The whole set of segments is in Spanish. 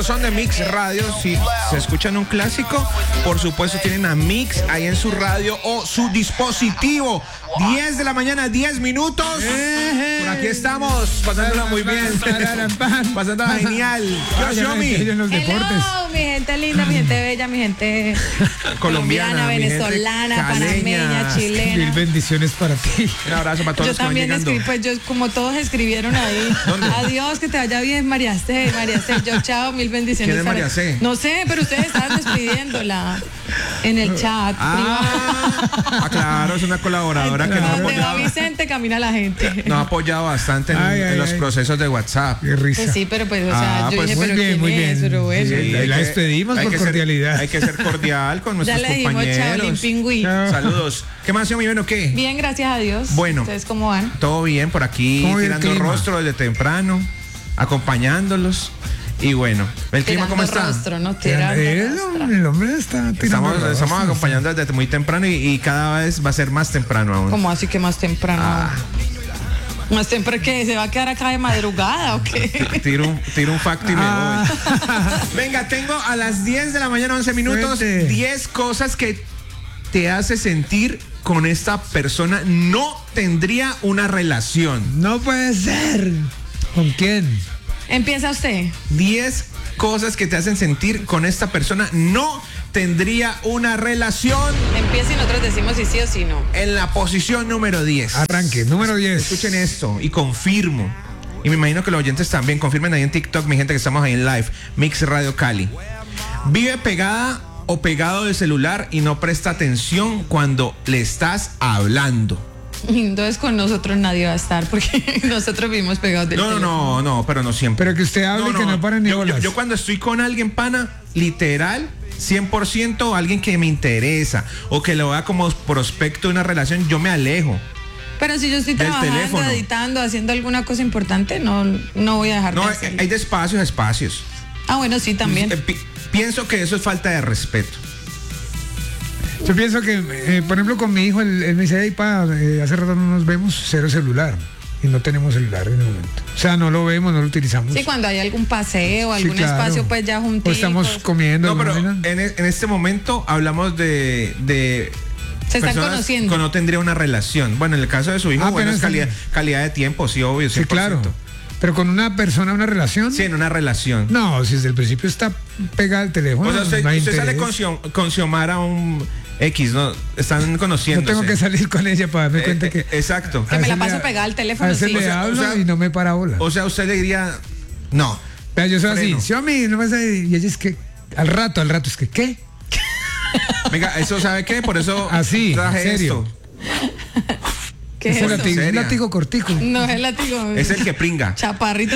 Son de Mix Radio. Si se escuchan un clásico, por supuesto tienen a Mix ahí en su radio o su dispositivo. 10 de la mañana, 10 minutos. Por aquí estamos, pasándola muy bien. Pasándola genial. Hello, mi gente linda, mi gente bella, mi gente colombiana, venezolana, panameña, chilena. Mil bendiciones para ti. Un abrazo para todos los que van llegando. Yo también escribí, pues yo, como todos escribieron ahí. ¿Dónde? Adiós, que te vaya bien, María C. Yo, chao, mil bendiciones. ¿Quién es María C? No sé, pero ustedes estaban despidiéndola en el chat. Claro, es una colaboradora que nos ha Donde va apoyado. Vicente, camina la gente. Nos ha apoyado bastante en los procesos de WhatsApp. Qué risa. Pues sí, pero pues, o sea, yo pues dije, muy pero bien, ¿quién muy es? bien. Pero bueno. Sí, la despedimos por cordialidad. Hay que ser cordial con Ya nuestros le dijimos compañeros. Chaolín Pingüí. Saludos. ¿Qué más, mi bueno, qué? Bien, gracias a Dios. Bueno. ¿Ustedes cómo van? Todo bien por aquí, ¿Cómo tirando el clima? rostro desde temprano, acompañándolos. Y bueno, ¿el clima cómo está? Rostro, no tirando rostro. El hombre está tirando Estamos acompañando desde muy temprano y cada vez va a ser más temprano aún. ¿Cómo así que más temprano? ¿Más temprano qué? ¿Se va a quedar acá de madrugada o qué? Tiro un fact y me voy. Venga, tengo a las 10 de la mañana, 11 minutos, Suerte. 10 cosas que te hace sentir con esta persona no tendría una relación. No puede ser. ¿Con quién? Empieza usted. 10 cosas que te hacen sentir con esta persona no tendría una relación. Empieza y nosotros decimos si sí o si no. En la posición número 10. Arranque, número 10. Escuchen esto y confirmo. Y me imagino que los oyentes también confirmen ahí en TikTok, mi gente, que estamos ahí en live. Mix Radio Cali. Vive pegada o pegado del celular y no presta atención cuando le estás hablando. Entonces con nosotros nadie va a estar porque nosotros vivimos pegados del teléfono. No, pero no siempre. Pero que usted hable y que no paren ni bolas. Yo cuando estoy con alguien, pana, literal, 100% alguien que me interesa o que lo vea como prospecto de una relación, yo me alejo. Pero si yo estoy Del trabajando, teléfono. editando, haciendo alguna cosa importante, no voy a dejar No, de hacerlo. hay de espacios a espacios. Ah, bueno, sí, también. Pienso que eso es falta de respeto. Yo pienso que, por ejemplo, con mi hijo, él me dice, hey, hace rato no nos vemos, cero celular. Y no tenemos celular en el momento. O sea, no lo vemos, no lo utilizamos. Sí, cuando hay algún paseo, Sí, algún claro. espacio, pues ya juntitos. O estamos comiendo. No, pero ¿no? en este momento hablamos de Se están personas conociendo. que no tendría una relación. Bueno, en el caso de su hijo, bueno, es calidad de tiempo, sí, obvio, 100%. Sí, claro. Pero con una persona, una relación. Sí, en una relación. No, si desde el principio está pegada al teléfono. O sea, usted, no hay usted sale interés. con Xiomara un X, ¿no? Están conociéndose. No tengo que salir con ella para darme cuenta que. Exacto. Que me la a veces paso le- pegada al teléfono, A veces sí. le hablo y no me para bola. O sea, usted le diría, no. Vea, yo soy freno. así. Sí, a mí, no pasa. Y ella es que. Al rato es que, ¿qué? Venga, eso, ¿sabe qué? Por eso Así, traje en serio. esto. ¿Qué Es es un eso? látigo, un Seria. látigo cortico. No, es el látigo. Es el que pringa. Chaparrito.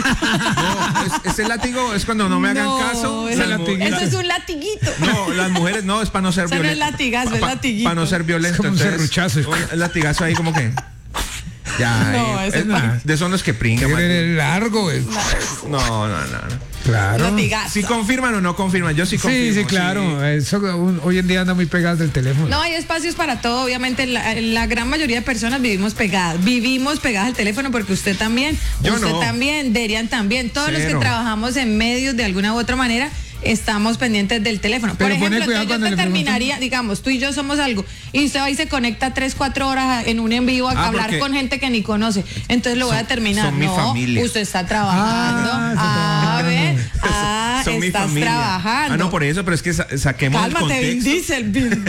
No, ese látigo es cuando no me hagan No, caso. eso, Las mu- eso es un latiguito. No, las mujeres no, es para no ser Eso no es violento. latigazo, es latiguito. Para no ser violento. Es como un entonces, serruchazo. Un latigazo ahí como que. Ya. No, ese es de son los que pringan. El largo, No. Claro. Latigazo. Si confirman o no confirman, yo sí confirmo. Sí, claro. Eso hoy en día anda muy pegado del teléfono. No, hay espacios para todo. Obviamente, la gran mayoría de personas vivimos pegadas al teléfono porque usted también, Yo usted no. también, Derian también. Todos los que Cero. trabajamos en medios de alguna u otra manera estamos pendientes del teléfono. Pero Por pone ejemplo, cuidado yo cuando te le preguntan. terminaría, digamos, tú y yo somos algo, y usted va y se conecta 3-4 horas en un en vivo a hablar porque con gente que ni conoce. Entonces lo voy a terminar. son mi No, familia. usted está trabajando. Ah, se está Son mi estás familia. trabajando. Ah, no, por eso, pero es que saquemos el Cálmate, Vin contexto. Diesel.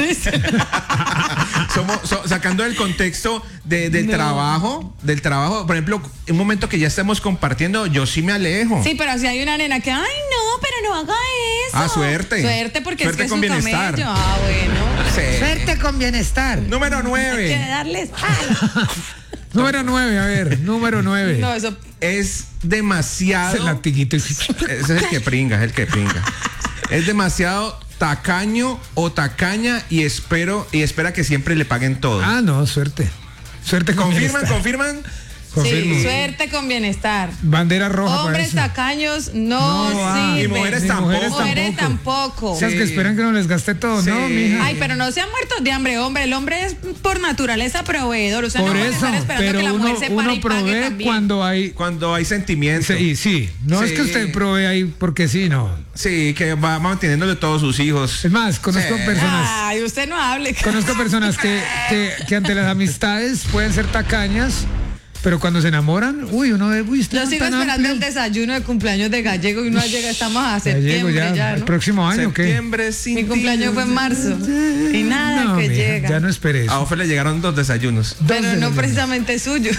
Sacando el contexto del trabajo, por ejemplo, un momento que ya estemos compartiendo, yo sí me alejo. Sí, pero si hay una nena que, ay, no, pero no haga eso. Ah, suerte. Suerte porque Suerte es que con es su bienestar. camello. Ah, bueno. Sí. Suerte con bienestar. Número Hay que 9. darles. Número 9, a ver, número 9. No, eso. Es demasiado. Ese latiguito. Ese es el que pringa, Es demasiado tacaño o tacaña y espera que siempre le paguen todo. Ah, no, suerte. Suerte con ¿Confirman? bienestar. ¿Confirman? Confirmo. Sí, suerte con bienestar. Bandera roja. Hombres tacaños no sirven. Y mujeres tampoco. O sea, es que esperan que no les gaste todo, Sí. ¿no, mija? Ay, pero no sean muertos de hambre, hombre. El hombre es por naturaleza proveedor. Usted Por no puede eso, estar esperando pero que la mujer se pare uno y pague provee también. cuando hay sentimiento. sí. No es que usted provee ahí porque sí, no. Sí, que va manteniéndole todos sus hijos. Es más, conozco personas. Ay, usted no hable. Conozco personas que ante las amistades pueden ser tacañas, pero cuando se enamoran, uno ve, Yo sigo esperando el desayuno de cumpleaños de Gallego y uno llega, estamos a septiembre ya, el ¿no? próximo año, ¿qué? Septiembre sin Mi cumpleaños fue en marzo y nada No, que mija, llega. ya no esperé eso. A Ofe le llegaron 2 desayunos. Pero no precisamente suyo.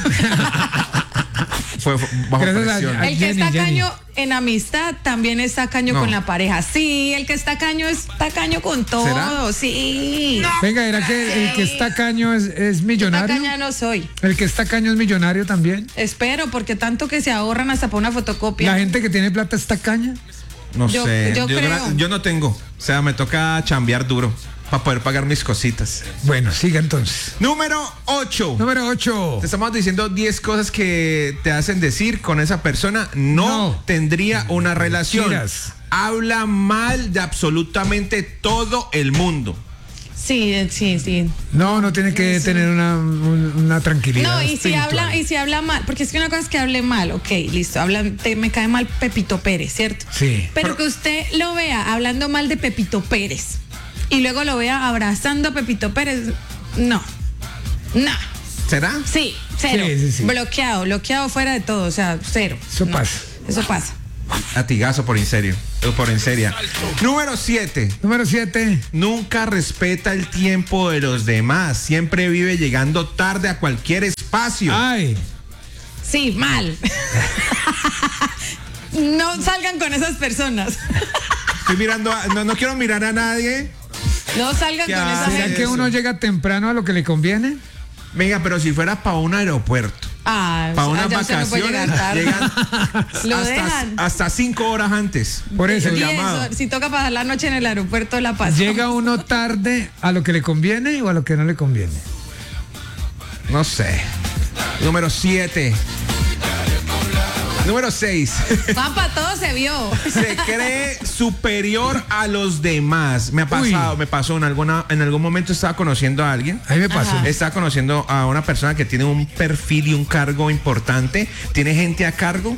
Fue bajo Gracias a- presión. El que es Jenny. tacaño en amistad también es tacaño No. con la pareja. Sí, el que es tacaño con todo. ¿Será? Sí. Venga, ¿era que el que es tacaño es millonario? Tacaña no soy. ¿El que es tacaño es millonario también? Espero, porque tanto que se ahorran hasta para una fotocopia. ¿La gente que tiene plata es tacaña? No Yo- sé. yo creo. Yo no tengo. O sea, me toca chambear duro para poder pagar mis cositas. Bueno, siga entonces. Número 8. Número 8. Te estamos diciendo 10 cosas que te hacen decir con esa persona no tendría una relación. Mentiras. Habla mal de absolutamente todo el mundo. Sí. No tiene que tener una tranquilidad. No, y espiritual. si habla mal, porque es que una cosa es que hable mal, ok, listo, me cae mal Pepito Pérez, ¿cierto? Sí. Pero que usted lo vea hablando mal de Pepito Pérez y luego lo vea abrazando a Pepito Pérez, no. ¿Será? Sí, cero. Sí. Bloqueado fuera de todo, o sea, cero. Eso No, pasa. Eso pasa. Latigazo por en serio. Por en seria. Número 7. Número 7. Nunca respeta el tiempo de los demás. Siempre vive llegando tarde a cualquier espacio. Ay, Sí, mal. No salgan con esas personas. Estoy mirando, no quiero mirar a nadie. No salgan ¿Qué con esa hace? ¿será gente. que Eso. uno llega temprano a lo que le conviene? Venga, pero si fuera para un aeropuerto, Ah, para unas ya usted no puede vacaciones, llegar tarde. llegan Lo dejan. hasta 5 horas antes. Por eso, Y llamado. eso, si toca pasar la noche en el aeropuerto, la pasa. ¿llega uno tarde a lo que le conviene o a lo que no le conviene? No sé. Número 7. Número 6. Juanpa, todo se vio. Se cree superior a los demás. Me pasó en algún momento estaba conociendo a alguien. A mí me pasó. Ajá. Estaba conociendo a una persona que tiene un perfil y un cargo importante. Tiene gente a cargo.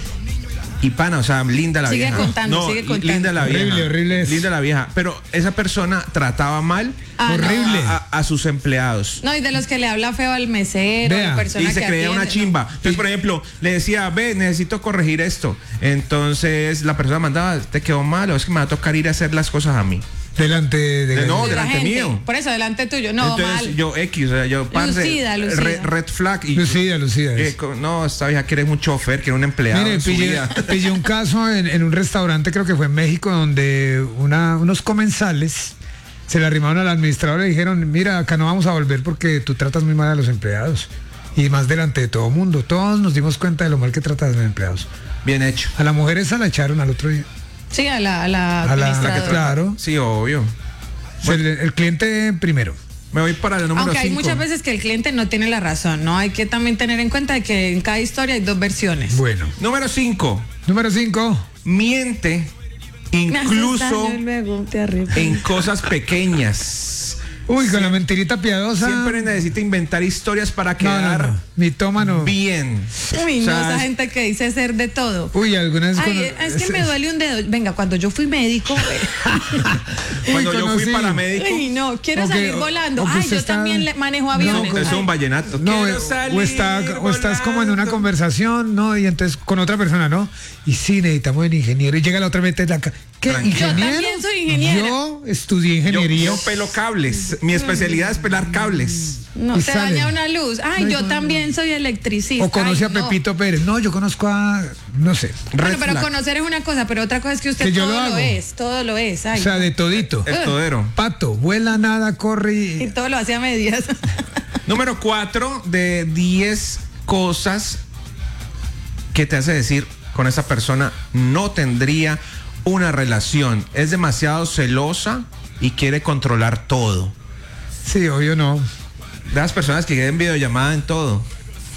Y pana, o sea, linda la Sigue vieja. contando, sigue contando. Linda la vieja. Horrible es. Linda la vieja. Pero esa persona trataba mal Ah, no. Horrible. a sus empleados. No, y de los que le habla feo al mesero, Vea, la persona Y se que creía una atiende, chimba. Entonces, por ejemplo, le decía, ve, necesito corregir esto. Entonces, la persona mandaba, te quedó mal, o es que me va a tocar ir a hacer las cosas a mí. Delante de No, de la delante gente. mío. Por eso, delante tuyo. No, Entonces, mal. yo X, o sea, yo parce, Lucida. Red flag. Y, Lucida. no, esta vieja quiere un chofer, quiere un empleado. Mire, en su vida. pillé un caso en un restaurante, creo que fue en México, donde unos comensales se le arrimaron al administrador y le dijeron, mira, acá no vamos a volver porque tú tratas muy mal a los empleados. Y más delante de todo mundo. Todos nos dimos cuenta de lo mal que tratas a los empleados. Bien hecho. A la mujer esa la echaron al otro día. Sí, a la A la administradora. claro. Sí, obvio. O sea, el cliente primero. Me voy para el número 5. Aunque hay muchas veces que el cliente no tiene la razón, ¿no? Hay que también tener en cuenta de que en cada historia hay 2 versiones. Bueno. Número 5. Número 5. Miente Me haces incluso daño y luego te arrepientes. en cosas pequeñas. Uy, con la mentirita piadosa. Siempre necesita inventar historias para quedar Mitómano. bien. Uy, O no, sea, esa gente que dice ser de todo. Uy, algunas Ay, es que me duele un dedo. Venga, cuando yo fui médico. Cuando yo fui conocí. paramédico. Ay, no, quiero O que- salir volando. o que Ay, usted yo está- también manejo aviones. Es Ay. un vallenato. No, Quiero o salir estás como en una volando. conversación, ¿no? Y entonces con otra persona, ¿no? Y sí, necesitamos un ingeniero. Y llega la otra vez, ¿qué? Tranquilo. Yo ¿Ingeniero? también soy ingeniera. Yo estudié Yo ingeniería. pelo cables. Mi especialidad es pelar cables. No, Y te sale. daña una luz. Ay, No, yo no, también soy electricista. O conoce Ay, a no. Pepito Pérez. No, yo conozco a, no sé. Bueno, Red pero flag. conocer es una cosa, pero otra cosa es que usted Que yo todo lo lo hago. es, todo lo es. Ay, O sea, de todito. El todero. Pato, vuela, nada, corre y y... todo lo hace a medias. Número 4 de 10 cosas que te hace decir con esa persona no tendría una relación. Es demasiado celosa y quiere controlar todo. Sí, obvio no. De las personas que quieren videollamada en todo.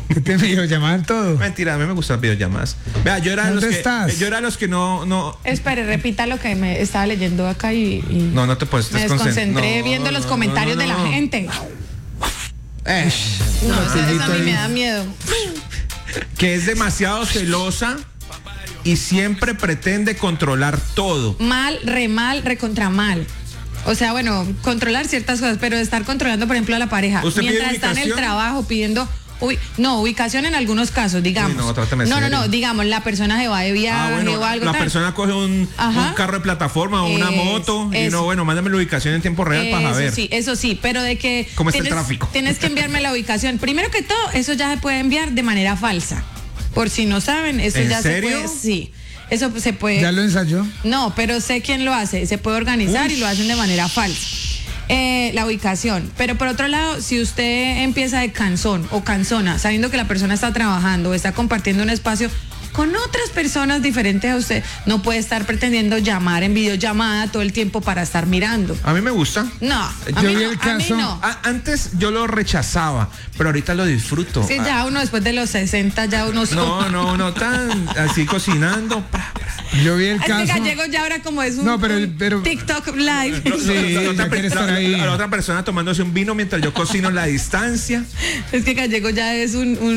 Que te videollamaban todo. Mentira, a mí me gustan las videollamadas. Vea, yo era ¿Dónde estás? Yo era los que no. Espere, repita lo que me estaba leyendo acá y No te puedes me desconcentré viendo los comentarios de la gente. No, eso a mí me da miedo. Que es demasiado celosa y siempre pretende controlar todo. Mal, recontra mal. O sea, bueno, controlar ciertas cosas, pero estar controlando, por ejemplo, a la pareja. ¿Usted mientras pide está en el ubicación? trabajo pidiendo... ubicación en algunos casos, digamos. No, digamos, la persona se va de viaje o algo la tal. persona coge un carro de plataforma o una moto y mándame la ubicación en tiempo real para ver. Eso sí, pero de que ¿cómo está el tráfico? Tienes que enviarme la ubicación. Primero que todo, eso ya se puede enviar de manera falsa. Por si no saben, eso ¿En ya serio? se puede. Sí. Eso se puede. ¿Ya lo ensayó? No, pero sé quién lo hace. Se puede organizar y lo hacen de manera falsa. La ubicación. Pero por otro lado, si usted empieza de cansón o cansona, sabiendo que la persona está trabajando o está compartiendo un espacio con otras personas diferentes a usted, no puede estar pretendiendo llamar en videollamada todo el tiempo para estar mirando. A mí me gusta. No, a Yo mí vi no, el caso. a mí no. Antes yo lo rechazaba, pero ahorita lo disfruto. Sí, ya uno después de los 60 ya uno No tan así cocinando. Yo vi el caso. Este gallego ya ahora como es un, No, pero TikTok live. ya quiere estar ahí. La otra persona tomándose un vino mientras yo cocino en la distancia. Es que gallego ya es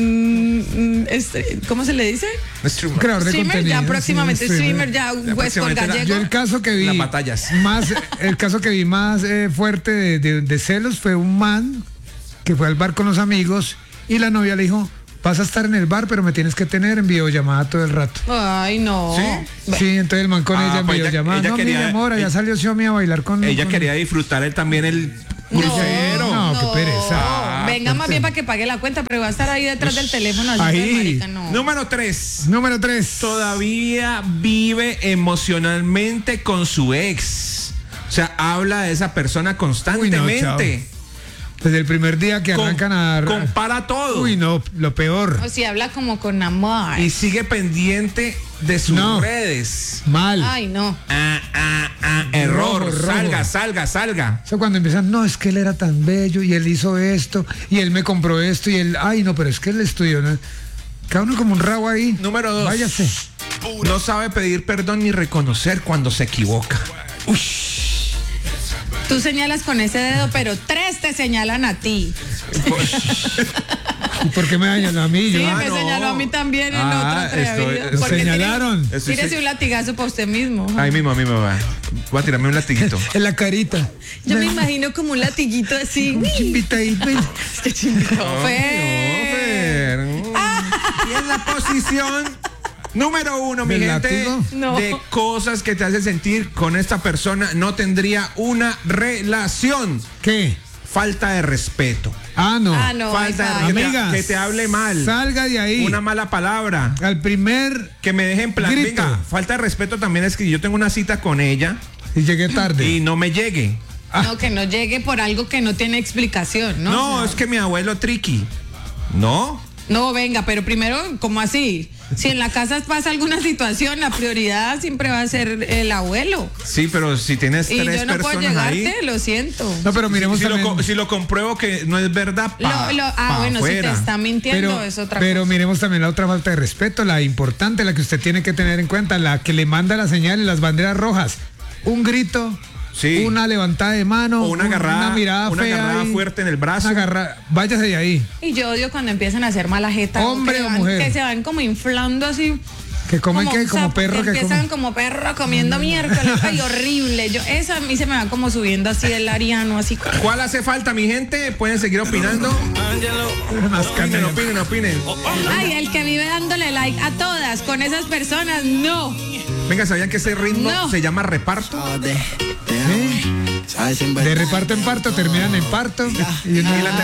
¿cómo se le dice? Creador de Streamer, contenido, ya próximamente sí, streamer, ya Westcol gallego. Yo el caso que vi Las batallas. el caso que vi más fuerte de celos fue un man que fue al bar con los amigos y la novia le dijo: vas a estar en el bar, pero me tienes que tener en videollamada todo el rato. Ay, no. Sí, entonces el man con ella en pues videollamada. ella no, quería- mi amor, ya salió Xiaomi a bailar con Ella con- quería disfrutar él también el crucero. No, qué pereza. Venga más bien para que pague la cuenta, pero va a estar ahí detrás del teléfono. Así Ahí. pues, marica, no. Número 3. Número 3. Todavía vive emocionalmente con su ex. O sea, habla de esa persona constantemente. Desde el primer día que arrancan a... Compara todo. Uy, no, lo peor. O si habla como con amor. Y sigue pendiente de sus redes. Mal. Ay, no. Error. Rojo. Salga. Eso cuando empiezan, no, es que él era tan bello y él hizo esto y él me compró esto y él, ay, no, pero es que él estudió, ¿no? Cada uno como un rabo ahí. Número 2. Váyase. No sabe pedir perdón ni reconocer cuando se equivoca. Tú señalas con ese dedo, pero 3 te señalan a ti. ¿Y por qué me dañan a mí? Sí, Yo, me señaló a mí también en otra entrevista. Porque señalaron. Tírese un latigazo para usted mismo. Ahí mismo a mí me va. Voy a tirarme un latiguito. En la carita. Yo me imagino como un latiguito así. Chimbita ahí, ven. Este chimbito. Fer. Y en la posición número 1, mi ¿Del gente, látigo? No. de cosas que te hacen sentir con esta persona no tendría una relación. ¿Qué? Falta de respeto. No. Falta de Amigas, que te hable mal. Salga de ahí. Una mala palabra. Al primer Que me dejen plan. grito. Venga, falta de respeto también es que yo tengo una cita con ella y llegué tarde. y no me llegue. No, que no llegue por algo que no tiene explicación, ¿no? No, O sea, es que mi abuelo triqui. No. no, venga, pero primero, ¿cómo así? Si en la casa pasa alguna situación, la prioridad siempre va a ser el abuelo. Sí, pero si tienes Y 3 yo no puedo personas ahí. llegarte, lo siento. No, pero miremos Si también. si lo compruebo que no es verdad, Bueno, afuera. si te está mintiendo es otra pero cosa. miremos también la otra falta de respeto, la importante, la que usted tiene que tener en cuenta, la que le manda las señales, las banderas rojas. Un grito, Sí. una levantada de mano, O una agarrada, una mirada una fea agarrada ahí, fuerte en el brazo. váyase de ahí. Y yo odio cuando empiezan a hacer mala jeta. Hombre que o mujer. Que se van como inflando así. Que comen que como sapo, perro que empiezan comen. como perro comiendo miércoles. Ay, horrible. Eso a mí se me va como subiendo así el ariano, así. ¿Cuál hace falta, mi gente? Pueden seguir opinando. Opinen. Ay, el que vive dándole like a todas con esas personas, no. Venga, ¿sabían que ese ritmo No. se llama reparto? De reparto en parto terminan en parto. Y uno-